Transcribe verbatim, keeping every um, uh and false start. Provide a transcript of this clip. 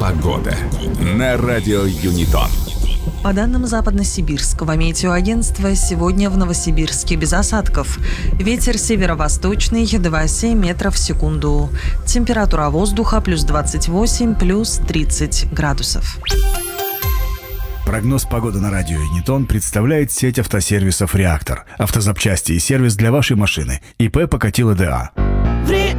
Погода на радио Юнитон. По данным Западно-Сибирского метеоагентства, сегодня в Новосибирске без осадков. Ветер северо-восточный два целых семь метров в секунду. Температура воздуха плюс двадцать восемь, плюс тридцать градусов. Прогноз погоды на радио Юнитон представляет сеть автосервисов «Реактор». Автозапчасти и сервис для вашей машины. ИП Покатило ДА.